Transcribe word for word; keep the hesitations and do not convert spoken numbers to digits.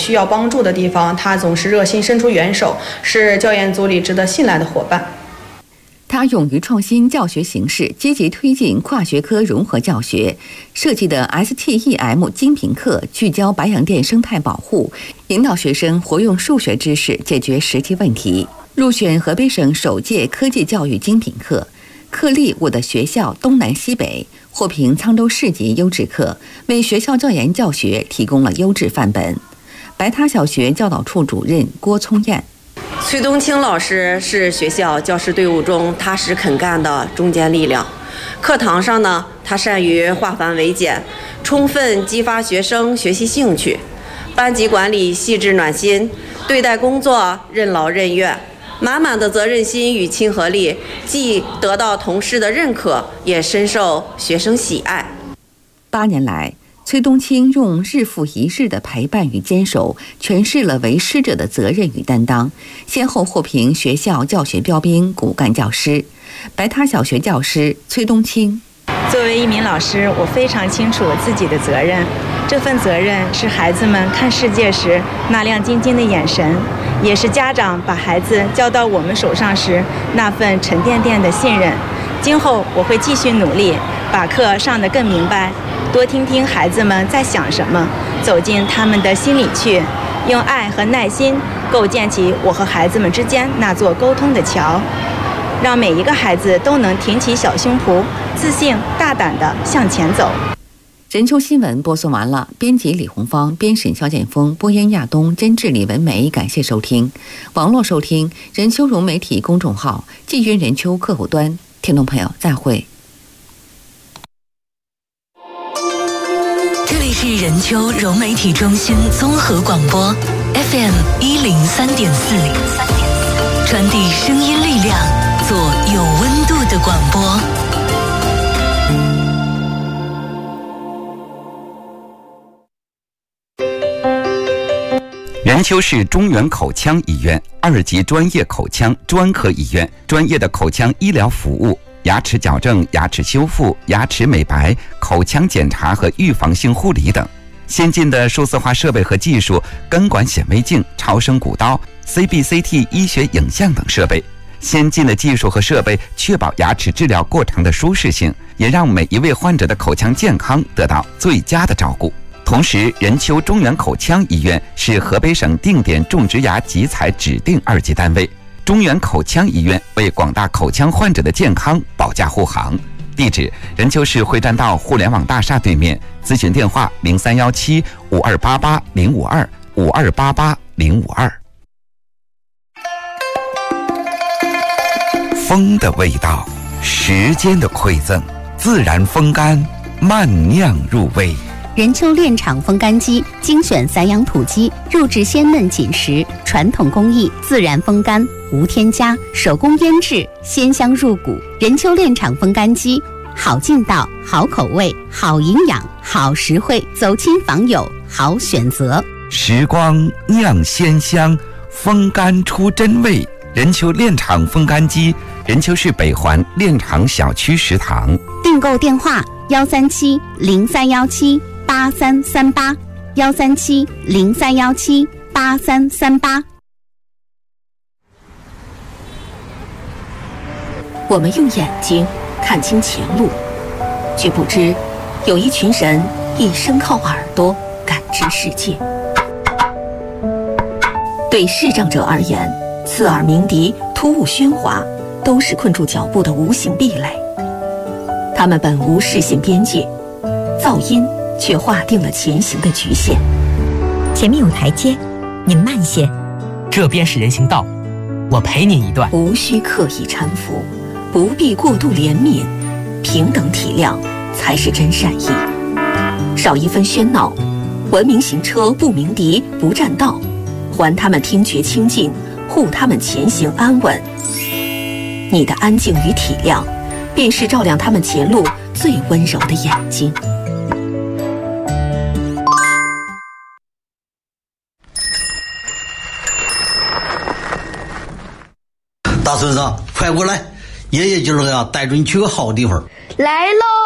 需要帮助的地方，他总是热心伸出援手，是教研组里值得信赖的伙伴。 他勇于创新教学形式，积极推进跨学科融合教学，设计的 S T E M 精品课聚焦白洋淀生态保护，引导学生活用数学知识解决实际问题。入选河北省首届科技教育精品课，课例我的学校东南西北，获评沧州市级优质课，为学校教研教学提供了优质范本。白塔小学教导处主任郭聪燕。 崔东青老师是学校教师队伍中踏实肯干的中坚力量。课堂上呢，他善于化繁为简，充分激发学生学习兴趣。班级管理细致暖心，对待工作任劳任怨，满满的责任心与亲和力，既得到同事的认可，也深受学生喜爱。 八年来，崔东青用日复一日的陪伴与坚守，诠释了为师者的责任与担当，先后获评学校教学标兵、骨干教师。白塔小学教师崔东青： 作为一名老师，我非常清楚自己的责任，这份责任是孩子们看世界时那亮晶晶的眼神，也是家长把孩子交到我们手上时那份沉甸甸的信任。今后我会继续努力，把课上得更明白，多听听孩子们在想什么，走进他们的心里去，用爱和耐心构建起我和孩子们之间那座沟通的桥，让每一个孩子都能挺起小胸脯，自信大胆地向前走。 人秋新闻播送完了，编辑李红芳，编审肖建峰，播音亚东，监制李文梅。感谢收听。网络收听人秋融媒体公众号，季云人秋客户端。听众朋友，再会。 这里是人秋融媒体中心综合广播 F M 一零三点四，传递声音力量，做有温度的广播。 任丘市中原口腔医院二级专业口腔专科医院，专业的口腔医疗服务、牙齿矫正、牙齿修复、牙齿美白、口腔检查和预防性护理等。先进的数字化设备和技术，根管显微镜、超声骨刀、C B C T 医学影像等设备。先进的技术和设备确保牙齿治疗过程的舒适性，也让每一位患者的口腔健康得到最佳的照顾。同时，任丘中原口腔医院是河北省定点种植牙集采指定二级单位。中原口腔医院为广大口腔患者的健康保驾护航。地址：任丘市会栈道互联网大厦对面。咨询电话：零三幺七五二八八零五二五二八八零五二。风的味道，时间的馈赠，自然风干，慢酿入味。 任丘炼厂风干机精选散养土鸡，肉质鲜嫩紧实，传统工艺，自然风干，无添加，手工腌制，鲜香入骨。任丘炼厂风干机，好劲道，好口味，好营养，好实惠，走亲访友，好选择。 时光酿鲜香，风干出真味。任丘炼厂风干机，任丘市北环炼厂小区食堂。 订购电话：幺三七零三幺七八三三八，幺三七零三幺七八三三八。 我们用眼睛看清前路，却不知有一群人一生靠耳朵感知世界。对视障者而言，刺耳鸣笛、突兀喧哗都是困住脚步的无形壁垒。他们本无视线边界，噪音却划定了前行的局限。 前面有台阶，您慢些。 这边是人行道，我陪您一段。 无需刻意搀扶，不必过度怜悯，平等体谅才是真善意。少一分喧闹，文明行车不鸣笛不占道，还他们听觉清净，护他们前行安稳。你的安静与体谅，便是照亮他们前路最温柔的眼睛。 大孙子，快过来，爷爷今儿个呀带着你去个好地方。 来喽。